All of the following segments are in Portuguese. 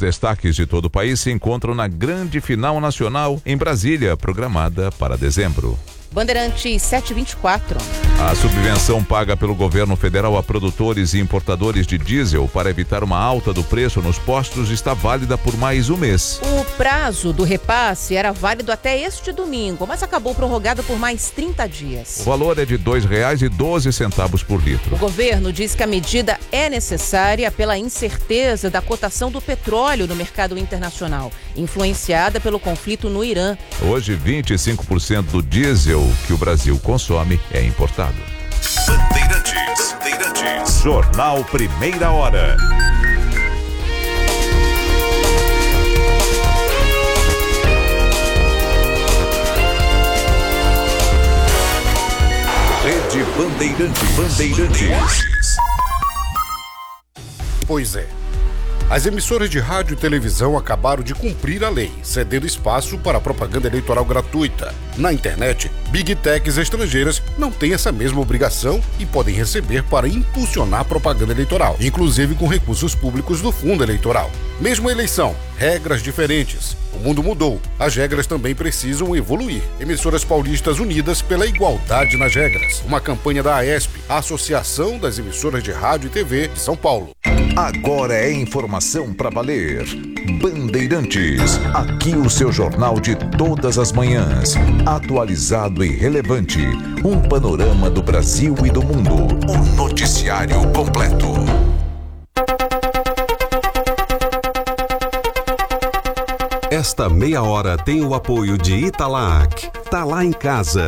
destaques de todo o país se encontram na grande final nacional em Brasília, programada para dezembro. Bandeirantes 724. A subvenção paga pelo governo federal a produtores e importadores de diesel para evitar uma alta do preço nos postos está válida por mais um mês. O prazo do repasse era válido até este domingo, mas acabou prorrogado por mais 30 dias. O valor é de R$ 2,12 por litro. O governo diz que a medida é necessária pela incerteza da cotação do petróleo no mercado internacional, influenciada pelo conflito no Irã. Hoje, 25% do diesel que o Brasil consome é importado. Bandeirantes. Jornal Primeira Hora. Rede Bandeirantes. Pois é. As emissoras de rádio e televisão acabaram de cumprir a lei, cedendo espaço para a propaganda eleitoral gratuita. Na internet, Big Techs estrangeiras não têm essa mesma obrigação e podem receber para impulsionar propaganda eleitoral, inclusive com recursos públicos do fundo eleitoral. Mesmo a eleição, regras diferentes. O mundo mudou, as regras também precisam evoluir. Emissoras paulistas unidas pela igualdade nas regras. Uma campanha da AESP, a Associação das Emissoras de Rádio e TV de São Paulo. Agora é informação para valer. Bandeirantes, aqui o seu jornal de todas as manhãs. Atualizado e relevante. Um panorama do Brasil e do mundo. O noticiário completo. Esta meia hora tem o apoio de Italac. Tá lá em casa.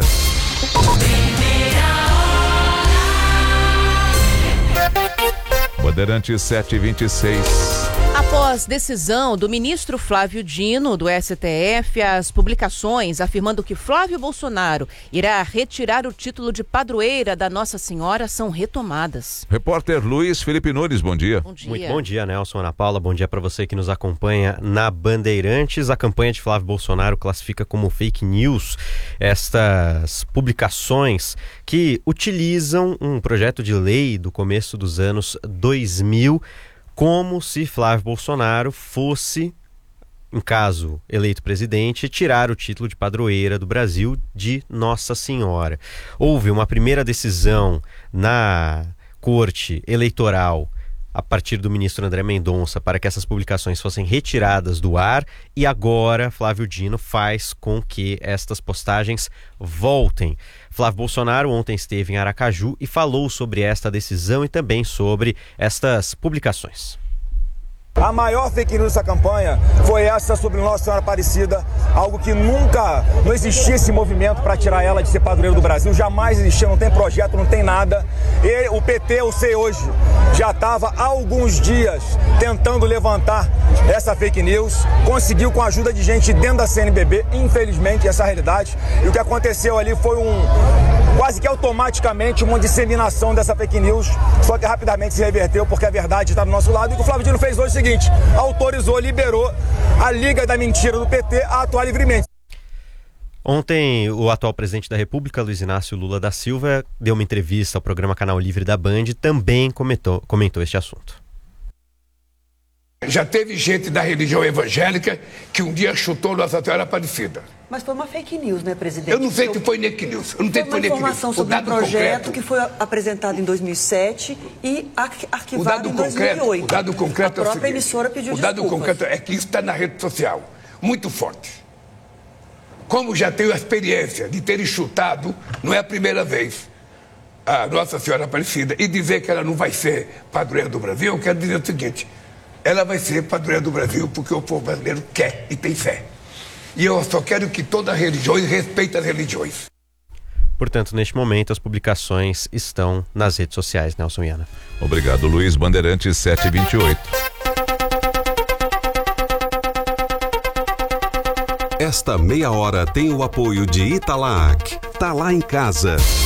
Bandeirantes 726. Após decisão do ministro Flávio Dino, do STF, as publicações afirmando que Flávio Bolsonaro irá retirar o título de padroeira da Nossa Senhora são retomadas. Repórter Luiz Felipe Nunes, bom dia. Bom dia. Muito bom dia, Nelson, Ana Paula. Bom dia para você que nos acompanha na Bandeirantes. A campanha de Flávio Bolsonaro classifica como fake news estas publicações que utilizam um projeto de lei do começo dos anos 2000 como se Flávio Bolsonaro fosse, em caso eleito presidente, tirar o título de padroeira do Brasil de Nossa Senhora. Houve uma primeira decisão na Corte Eleitoral a partir do ministro André Mendonça para que essas publicações fossem retiradas do ar e agora Flávio Dino faz com que estas postagens voltem. Flávio Bolsonaro ontem esteve em Aracaju e falou sobre esta decisão e também sobre estas publicações. A maior fake news dessa campanha foi essa sobre Nossa Senhora Aparecida, algo que nunca, não existia esse movimento para tirar ela de ser padroeira do Brasil, jamais existia, não tem projeto, não tem nada. E o PT, eu sei hoje, já estava há alguns dias tentando levantar essa fake news, conseguiu com a ajuda de gente dentro da CNBB, infelizmente, essa é a realidade. E o que aconteceu ali foi quase que automaticamente uma disseminação dessa fake news, só que rapidamente se reverteu porque a verdade está do nosso lado. E o que o Flávio Dino fez hoje é o seguinte: autorizou, liberou a Liga da Mentira do PT a atuar livremente. Ontem, o atual presidente da República, Luiz Inácio Lula da Silva, deu uma entrevista ao programa Canal Livre da Band e também comentou este assunto. Já teve gente da religião evangélica que um dia chutou Nossa Senhora Aparecida. Mas foi uma fake news, né, presidente? Eu não sei se foi fake news. Eu não sei se foi fake news. Informação sobre um projeto que foi apresentado em 2007 e arquivado em 2008. O dado concreto a própria emissora pediu desculpas. O dado concreto é que isso está na rede social, muito forte. Como já tenho a experiência de ter chutado, não é a primeira vez, a Nossa Senhora Aparecida, e dizer que ela não vai ser padroeira do Brasil, eu quero dizer o seguinte: ela vai ser padroeira do Brasil porque o povo brasileiro quer e tem fé. E eu só quero que todas as religiões respeitem as religiões. Portanto, neste momento, as publicações estão nas redes sociais, Nelson e Ana. Obrigado, Luiz. Bandeirantes 728. Esta meia hora tem o apoio de Italac. Tá lá em casa.